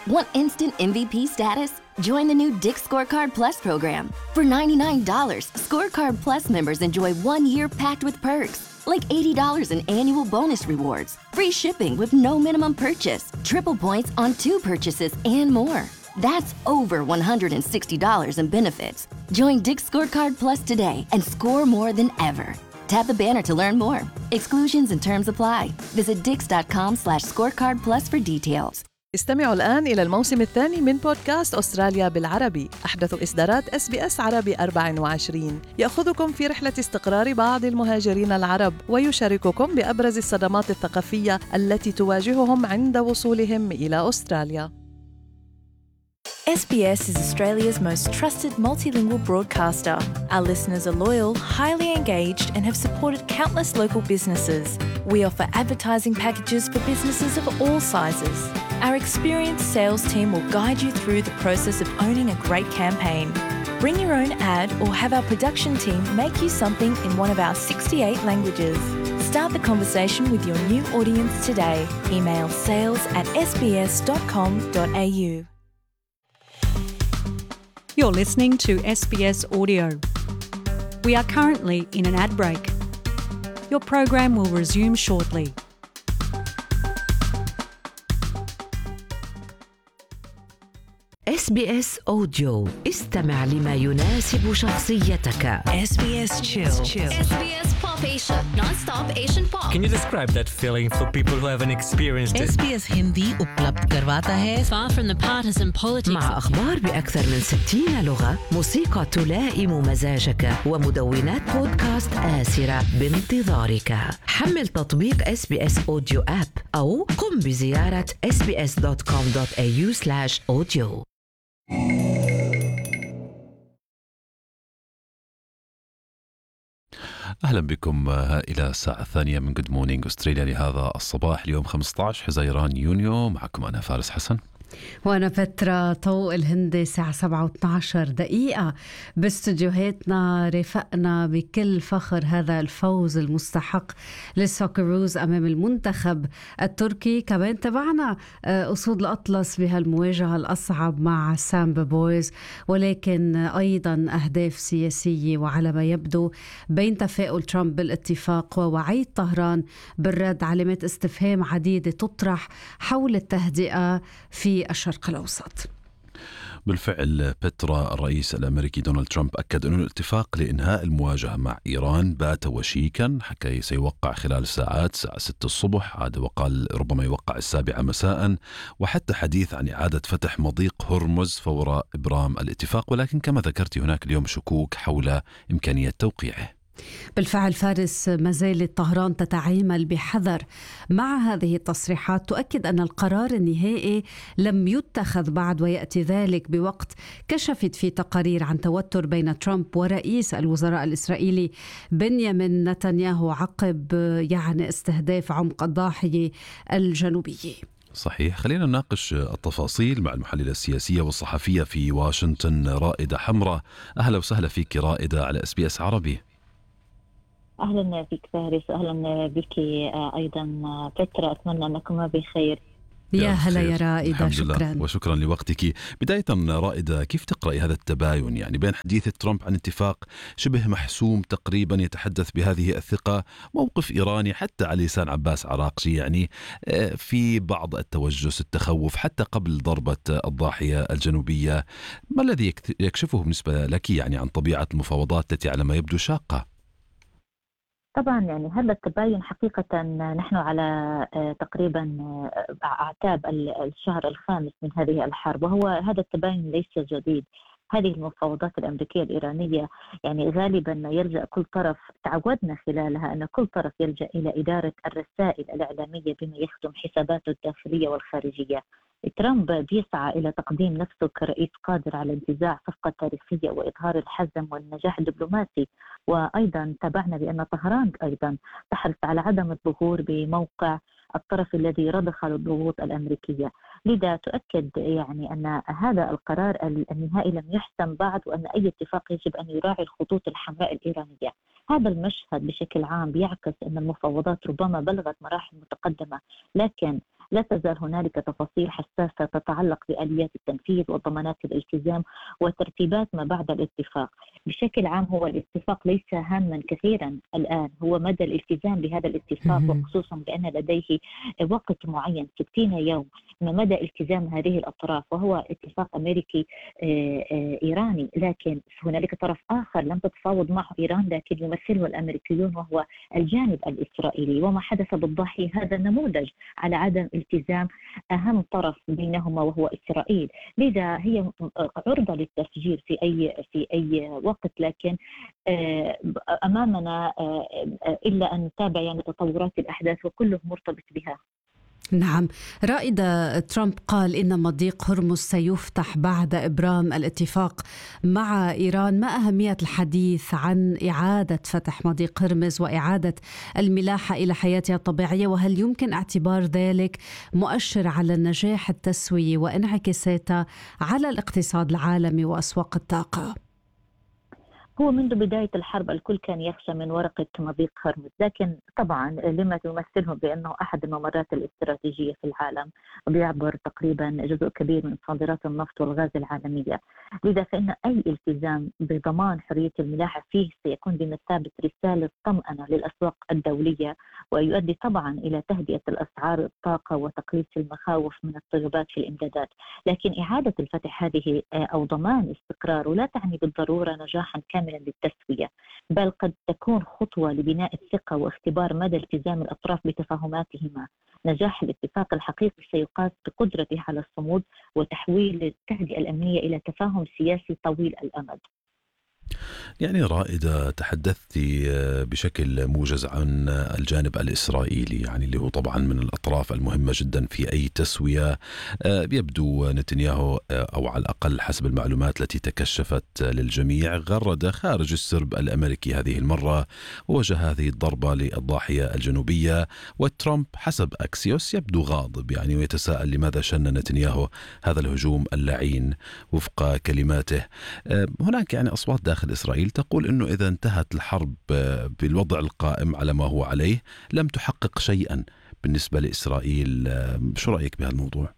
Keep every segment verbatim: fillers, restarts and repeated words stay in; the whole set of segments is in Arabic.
Want instant M V P status? Join the new Dick's Scorecard Plus program. For ninety-nine dollars, Scorecard Plus members enjoy one year packed with perks, like eighty dollars in annual bonus rewards, free shipping with no minimum purchase, triple points on two purchases, and more. That's over one hundred sixty dollars in benefits. Join Dick's Scorecard Plus today and score more than ever. Tap the banner to learn more. Exclusions and terms apply. Visit dix.com slash scorecard plus for details. استمعوا الآن إلى الموسم الثاني من بودكاست أستراليا بالعربي، أحدث إصدارات إس بي إس عربي أربعة وعشرين، يأخذكم في رحلة استقرار بعض المهاجرين العرب ويشارككم بأبرز الصدمات الثقافية التي تواجههم عند وصولهم إلى أستراليا. S B S is Australia's most trusted multilingual broadcaster. Our listeners are loyal, highly engaged, and have supported countless local businesses. We offer advertising packages for businesses of all sizes. Our experienced sales team will guide you through the process of owning a great campaign. Bring your own ad or have our production team make you something in one of our sixty-eight languages. Start the conversation with your new audience today. Email sales at s b s dot com dot a u. You're listening to S B S Audio. We are currently in an ad break. Your program will resume shortly. إس بي إس Audio. استمع لما يناسب شخصيتك. S B S Chill. S B S Pop Asia, non-stop Asian pop. Can you describe that feeling for people who haven't experienced it? S B S Hindi उपलब्ध करवाता है. Far from the partisan politics. مع أخبار بأكثر من ستين لغة، موسيقى تلائم مزاجك، ومدونات بودكاست آسرة بانتظارك. حمل تطبيق إس بي إس Audio App أو قم بزيارة s b s dot com dot a u slash audio. أهلا بكم إلى الساعة الثانية من Good Morning أستراليا لهذا الصباح اليوم خمسة عشر حزيران يونيو. معكم أنا فارس حسن وأنا فترة طوق الهندي الساعة سبعة واثني عشر دقيقة باستديوهاتنا. رفقنا بكل فخر هذا الفوز المستحق للسوكروز أمام المنتخب التركي. كمان تبعنا أسود الأطلس بهالمواجهة الأصعب مع سامبا بويز، ولكن أيضا أهداف سياسية وعلى ما يبدو بين تفاؤل ترامب بالاتفاق ووعيد طهران بالرد علامات استفهام عديدة تطرح حول التهدئة في الشرق الأوسط. بالفعل بترا الرئيس الأمريكي دونالد ترامب أكد أن الاتفاق لإنهاء المواجهة مع إيران بات وشيكا، حكى سيوقع خلال ساعات الساعة ستة الصبح عاد، وقال ربما يوقع السابعة مساء، وحتى حديث عن إعادة فتح مضيق هرمز فور إبرام الاتفاق، ولكن كما ذكرت هناك اليوم شكوك حول إمكانية توقيعه. بالفعل فارس، ما زالت طهران تتعامل بحذر مع هذه التصريحات، تؤكد أن القرار النهائي لم يتخذ بعد، ويأتي ذلك بوقت كشفت في تقارير عن توتر بين ترامب ورئيس الوزراء الإسرائيلي بنيامين نتنياهو عقب يعني استهداف عمق الضاحية الجنوبية. صحيح. خلينا نناقش التفاصيل مع المحللة السياسية والصحفية في واشنطن رائدة حمراء. أهلا وسهلا فيك رائدة على إس بي إس عربي. أهلا بك فارس، أهلا بك أيضا فترة، أتمنى أنكم بخير. يا هلا يا رائدة، شكرا وشكرا لوقتك. بداية رائدة، كيف تقرأي هذا التباين يعني بين حديث ترامب عن اتفاق شبه محسوم تقريبا يتحدث بهذه الثقة، موقف إيراني حتى على لسان عباس عراقجي يعني في بعض التوجس التخوف حتى قبل ضربة الضاحية الجنوبية؟ ما الذي يكشفه بالنسبة لك يعني عن طبيعة المفاوضات التي على ما يبدو شاقة؟ طبعا يعني هذا التباين حقيقة نحن على تقريبا أعتاب الشهر الخامس من هذه الحرب، وهو هذا التباين ليس جديد. هذه المفاوضات الأمريكية الإيرانية يعني غالبا يلجأ كل طرف، تعودنا خلالها أن كل طرف يلجأ إلى إدارة الرسائل الإعلامية بما يخدم حساباته الداخلية والخارجية. ترامب بيسعى إلى تقديم نفسه كرئيس قادر على انتزاع صفقة تاريخية وإظهار الحزم والنجاح الدبلوماسي، وأيضا تابعنا بأن طهران أيضا تحرص على عدم الظهور بموقع الطرف الذي رضخ للضغوط الأمريكية. لذا تؤكد يعني أن هذا القرار النهائي لم يحسم بعد، وأن أي اتفاق يجب أن يراعي الخطوط الحمراء الإيرانية. هذا المشهد بشكل عام بيعكس أن المفاوضات ربما بلغت مراحل متقدمة، لكن لا تزال هنالك تفاصيل حساسة تتعلق بآليات التنفيذ وضمانات الالتزام وترتيبات ما بعد الاتفاق. بشكل عام هو الاتفاق ليس هاما كثيرا الآن، هو مدى الالتزام بهذا الاتفاق، وخصوصا بأن لديه وقت معين ستين يوم ما مدى التزام هذه الأطراف، وهو اتفاق أمريكي إيراني. لكن هنالك طرف آخر لم تتفاوض معه إيران لكن يمثله الأمريكيون وهو الجانب الإسرائيلي، وما حدث بالضاحية هذا نموذج على عدم التزام أهم طرف بينهما وهو إسرائيل. لذا هي عرضة للتفجير في أي في أي وقت، لكن أمامنا إلا أن نتابع يعني تطورات الأحداث وكله مرتبط بها. نعم، رائدة، ترامب قال إن مضيق هرمز سيفتح بعد إبرام الاتفاق مع إيران. ما أهمية الحديث عن إعادة فتح مضيق هرمز وإعادة الملاحة إلى حياتها الطبيعية، وهل يمكن اعتبار ذلك مؤشر على نجاح التسوية وانعكاساتها على الاقتصاد العالمي وأسواق الطاقة؟ هو منذ بداية الحرب الكل كان يخشى من ورقة مضيق هرمز، لكن طبعا لما تمثله بأنه أحد الممرات الاستراتيجية في العالم وبيعبر تقريبا جزء كبير من صادرات النفط والغاز العالمية، لذا فإن أي التزام بضمان حرية الملاحة فيه سيكون بمثابة رسالة طمأنة للأسواق الدولية، ويؤدي طبعا إلى تهدئة الأسعار الطاقة وتقليص المخاوف من اضطرابات في الإمدادات. لكن إعادة الفتح هذه أو ضمان استقراره لا تعني بالضرورة نجاحا كاملا للتسوية، بل قد تكون خطوة لبناء الثقة واختبار مدى التزام الأطراف بتفاهماتهما. نجاح الاتفاق الحقيقي سيقاس بقدرته على الصمود وتحويل التهدئة الأمنية إلى تفاهم سياسي طويل الأمد. يعني رائدة، تحدثت بشكل موجز عن الجانب الإسرائيلي، يعني اللي هو طبعا من الأطراف المهمة جدا في أي تسوية. يبدو نتنياهو، أو على الأقل حسب المعلومات التي تكشفت للجميع، غرد خارج السرب الأمريكي هذه المرة ووجه هذه الضربة للضاحية الجنوبية. وترامب حسب أكسيوس يبدو غاضب يعني، ويتساءل لماذا شن نتنياهو هذا الهجوم اللعين وفق كلماته. هناك يعني أصوات داخل إسرائيل تقول أنه إذا انتهت الحرب بالوضع القائم على ما هو عليه لم تحقق شيئا بالنسبة لإسرائيل. شو رأيك بهالموضوع؟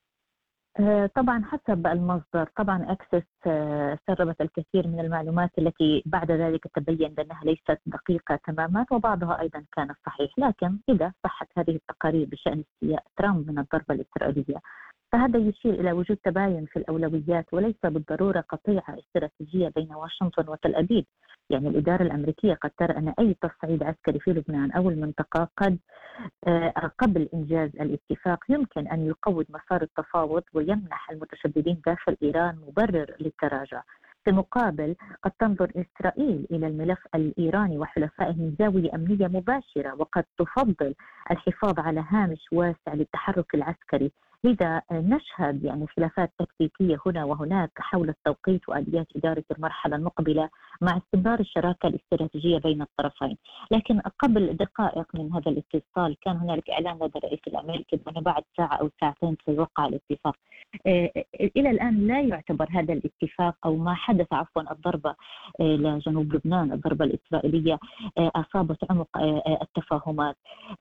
طبعا حسب المصدر، طبعا أكسس سربت الكثير من المعلومات التي بعد ذلك تبين بأنها ليست دقيقة تماما، وبعضها أيضا كان صحيح. لكن إذا صحت هذه التقارير بشأن استياء ترامب من الضربة الإسرائيلية فهذا يشير إلى وجود تباين في الأولويات وليس بالضرورة قطيعة استراتيجية بين واشنطن وتل أبيب. يعني الإدارة الأمريكية قد ترى أن أي تصعيد عسكري في لبنان أو المنطقة قد قبل إنجاز الاتفاق يمكن أن يقوض مسار التفاوض ويمنح المتشددين داخل إيران مبرر للتراجع. في المقابل قد تنظر إسرائيل إلى الملف الإيراني وحلفائه من زاوية أمنية مباشرة، وقد تفضل الحفاظ على هامش واسع للتحرك العسكري. لذا نشهد يعني خلافات تكتيكية هنا وهناك حول التوقيت وآليات إدارة المرحلة المقبلة مع استمرار الشراكة الاستراتيجية بين الطرفين. لكن قبل دقائق من هذا الاتصال كان هنالك إعلان لدى الرئيس الأمريكي بأن بعد ساعة أو ساعتين سيوقع الاتفاق. إلى الآن لا يعتبر هذا الاتفاق أو ما حدث عفوا الضربة لجنوب لبنان، الضربة الإسرائيلية أصابت عمق التفاهمات،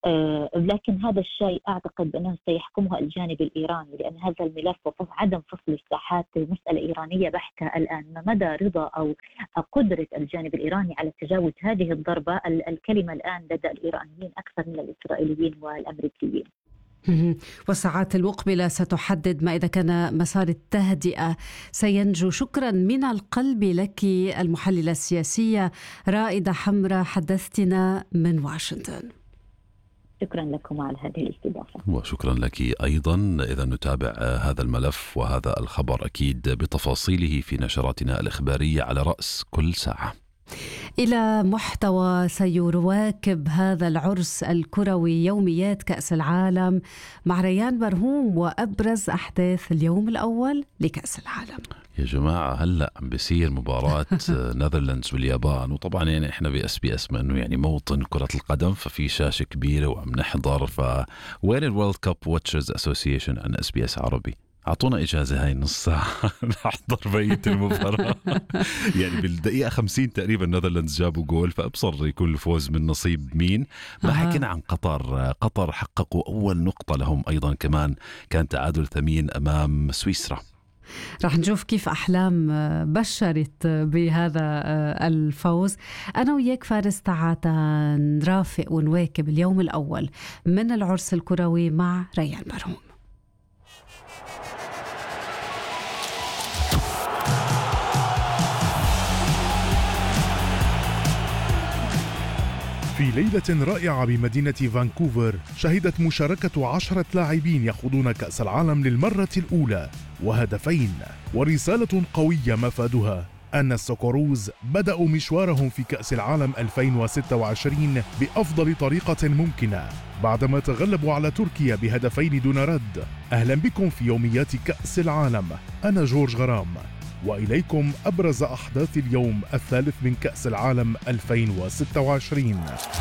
لكن هذا الشيء أعتقد بأنه سيحكمها الجانب الإيراني، لأن هذا الملف وعدم فصل الساحات مسألة إيرانية بحتة الآن. ما مدى رضا أو قدرة الجانب الإيراني على تجاوز هذه الضربة، الكلمة الآن لدى الإيرانيين أكثر من الإسرائيليين والأمريكيين. والساعات المقبلة ستحدد ما إذا كان مسار التهدئة سينجو. شكرا من القلب لك المحللة السياسية رائدة حمراء، حدثتنا من واشنطن. شكرا لكم على هذه الاستضافة. وشكرا لك أيضا. إذا نتابع هذا الملف وهذا الخبر أكيد بتفاصيله في نشراتنا الإخبارية على رأس كل ساعة. إلى محتوى سيواكب هذا العرس الكروي يوميات كأس العالم مع ريان برهوم وأبرز أحداث اليوم الأول لكأس العالم. يا جماعة هلأ عم بيصير مباراة نذرلاندز واليابان، وطبعا يعني احنا بأس بي اس انه يعني موطن كرة القدم، ففي شاشة كبيرة وعم نحضر. فوين الورلد كاب واتشرز اسوسيشن عن اس بي اس عربي؟ أعطونا إجازة هاي نص ساعة نحضر بقية المباراة. يعني بالدقيقة خمسين تقريبا نذرلاندز جابوا جول، فأبصر يكون الفوز من نصيب مين. ما حكينا عن قطر. قطر حققوا أول نقطة لهم أيضا، كمان كان تعادل ثمين أمام سويسرا. رح نشوف كيف أحلام بشرت بهذا الفوز. أنا وياك فارس تعاتا نرافق ونواكب اليوم الأول من العرس الكروي مع ريان برهوم. في ليلة رائعة بمدينة فانكوفر شهدت مشاركة عشرة لاعبين يخوضون كأس العالم للمرة الأولى وهدفين ورسالة قوية مفادها أن السوكوروز بدأوا مشوارهم في كأس العالم ألفين وستة وعشرين بأفضل طريقة ممكنة بعدما تغلبوا على تركيا بهدفين دون رد. أهلا بكم في يوميات كأس العالم، أنا جورج غرام، وإليكم أبرز أحداث اليوم الثالث من كأس العالم ألفين وستة وعشرين.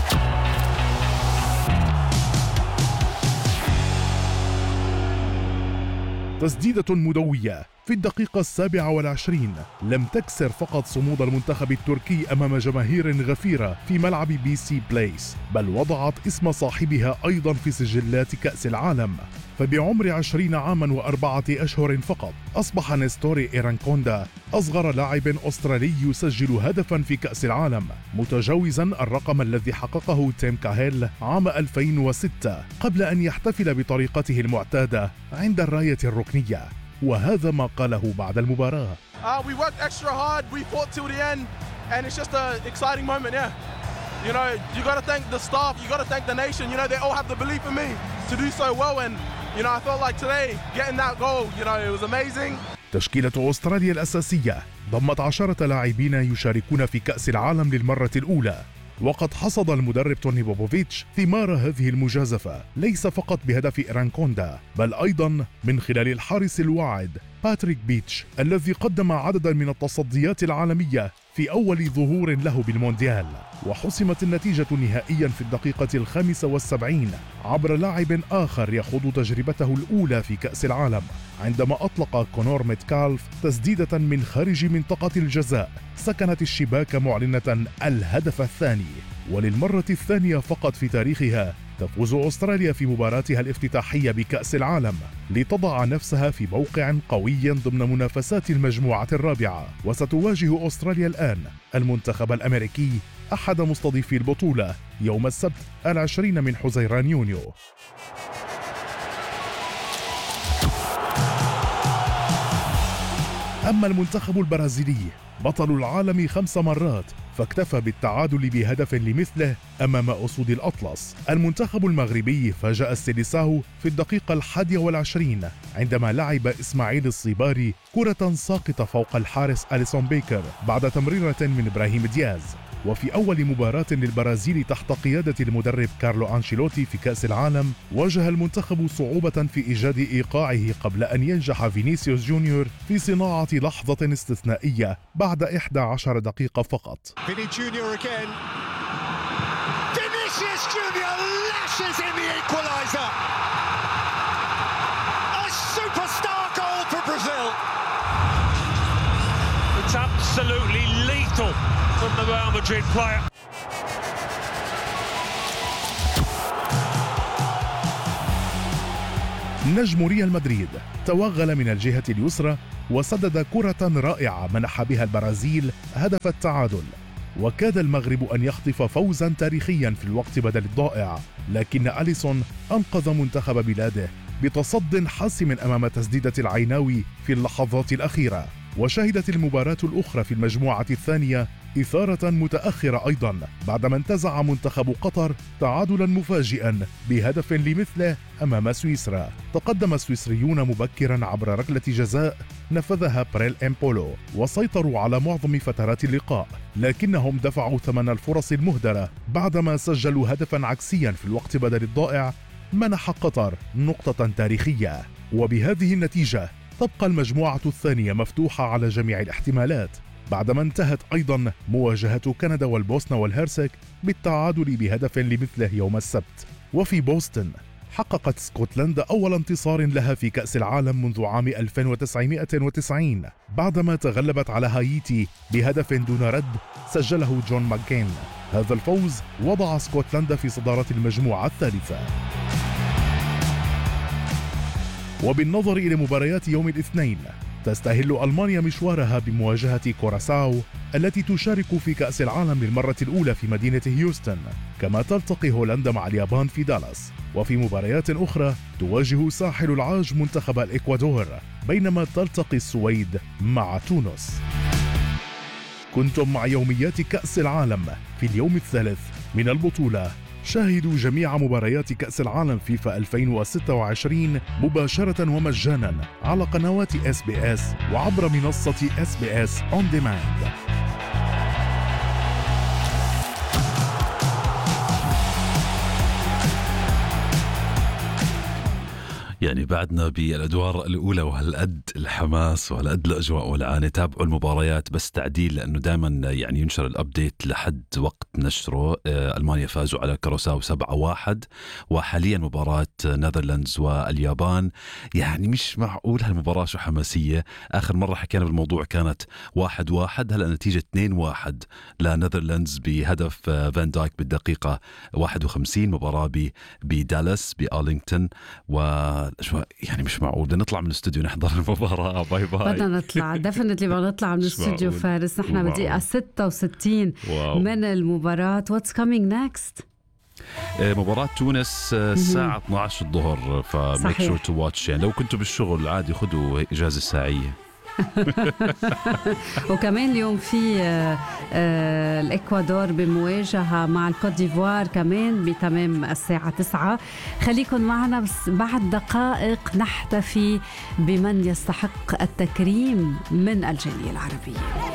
تسديدة مدوية في الدقيقة السابعة والعشرين لم تكسر فقط صمود المنتخب التركي أمام جماهير غفيرة في ملعب بي سي بلايس، بل وضعت اسم صاحبها أيضا في سجلات كأس العالم. فبعمر عشرين عاما وأربعة أشهر فقط أصبح نستوري إيرانكوندا أصغر لاعب أسترالي يسجل هدفا في كأس العالم، متجاوزا الرقم الذي حققه تيم كاهيل عام ألفين وستة قبل أن يحتفل بطريقته المعتادة عند الراية الركنية. وهذا ما قاله بعد المباراة. Uh, we worked extra hard, we fought till the end, and it's just an exciting moment, yeah. You know, you got to thank the staff, you got to thank the nation, you know, they all have the belief in me to do so well, and, you know, I felt like today, getting that goal, you know, it was amazing. تشكيلة أستراليا الأساسية ضمت عشرة لاعبين يشاركون في كأس العالم للمرة الأولى، وقد حصد المدرب توني بوبوفيتش ثمار هذه المجازفة ليس فقط بهدف إيرانكوندا بل أيضا من خلال الحارس الواعد باتريك بيتش الذي قدم عددا من التصديات العالمية في أول ظهور له بالمونديال. وحسمت النتيجة نهائيا في الدقيقة الخامسة والسبعين عبر لاعب آخر يخوض تجربته الأولى في كأس العالم، عندما أطلق كونور ميتكالف تسديدة من خارج منطقة الجزاء سكنت الشباك معلنة الهدف الثاني. وللمرة الثانية فقط في تاريخها تفوز أستراليا في مباراتها الافتتاحية بكأس العالم لتضع نفسها في موقع قوي ضمن منافسات المجموعة الرابعة. وستواجه أستراليا الآن المنتخب الأمريكي أحد مستضيفي البطولة يوم السبت العشرين من حزيران يونيو. أما المنتخب البرازيلي بطل العالم خمس مرات فاكتفى بالتعادل بهدف لمثله أمام أسود الأطلس. المنتخب المغربي فاجأ السيليساو في الدقيقة الحادية والعشرين عندما لعب إسماعيل الصيباري كرة ساقطة فوق الحارس أليسون بيكر بعد تمريرة من إبراهيم دياز. وفي أول مباراة للبرازيل تحت قيادة المدرب كارلو أنشيلوتي في كأس العالم واجه المنتخب صعوبة في إيجاد إيقاعه قبل أن ينجح فينيسيوس جونيور في صناعة لحظة استثنائية بعد إحدى عشرة دقيقة فقط. Absolutely lethal from the Real Madrid player. نجم ريال مدريد توغل من الجهة اليسرى وسدد كرة رائعة منح بها البرازيل هدف التعادل، وكاد المغرب أن يخطف فوزا تاريخيا في الوقت بدل الضائع، لكن أليسون أنقذ منتخب بلاده بتصد حاسم أمام تسديدة العيناوي في اللحظات الأخيرة. وشهدت المباراة الأخرى في المجموعة الثانية إثارة متأخرة أيضا بعدما انتزع منتخب قطر تعادلا مفاجئا بهدف لمثله أمام سويسرا. تقدم السويسريون مبكرا عبر ركلة جزاء نفذها بريل إمبولو وسيطروا على معظم فترات اللقاء، لكنهم دفعوا ثمن الفرص المهدرة بعدما سجلوا هدفا عكسيا في الوقت بدل الضائع منح قطر نقطة تاريخية. وبهذه النتيجة تبقى المجموعة الثانية مفتوحة على جميع الاحتمالات، بعدما انتهت أيضا مواجهة كندا والبوسنة والهرسك بالتعادل بهدف لمثله يوم السبت. وفي بوسطن حققت اسكتلندا أول انتصار لها في كأس العالم منذ عام ألف وتسعمائة وتسعين بعدما تغلبت على هايتي بهدف دون رد سجله جون ماكين. هذا الفوز وضع اسكتلندا في صدارة المجموعة الثالثة. وبالنظر إلى مباريات يوم الاثنين، تستهل ألمانيا مشوارها بمواجهة كوراساو التي تشارك في كأس العالم للمرة الأولى في مدينة هيوستن، كما تلتقي هولندا مع اليابان في دالاس. وفي مباريات أخرى تواجه ساحل العاج منتخب الإكوادور، بينما تلتقي السويد مع تونس. كنتم مع يوميات كأس العالم في اليوم الثالث من البطولة. شاهدوا جميع مباريات كأس العالم فيفا ألفين وستة وعشرين مباشرة ومجانا على قنوات إس بي إس وعبر منصة إس بي إس On Demand. يعني بعدنا بالأدوار الأولى وهالقد الحماس وهالقد الأجواء والعانة. تابعوا المباريات بس تعديل، لأنه دائما يعني ينشر الأبديت لحد وقت نشره. ألمانيا فازوا على كروساو سبعة واحد، وحاليا مباراة نذرلاندز واليابان. يعني مش معقول هالمباراة شو حماسية. آخر مرة حكينا بالموضوع كانت واحد واحد، هلأ نتيجة اثنين واحد لنذرلاندز بهدف فان دايك بالدقيقة واحد وخمسين. مباراة بدالاس بآرلينغتون. و يعني مش معقول بدنا نطلع من الاستوديو نحضر المباراة. باي باي. بدنا نطلع ديفنتلي بدنا نطلع من الاستوديو فارس. نحن بدقيقة ستة وستين من المباراة. What's coming next؟ مباراة تونس الساعة اثني عشر الظهر، فميك شور تو واتش. يعني لو كنتوا بالشغل عادي خدوا إجازة ساعية. وكمان اليوم في الإكوادور بمواجهة مع الكوت ديفوار كمان بتمام الساعة تسعة. خليكن معنا، بس بعد دقائق نحتفي بمن يستحق التكريم من الجالية العربية.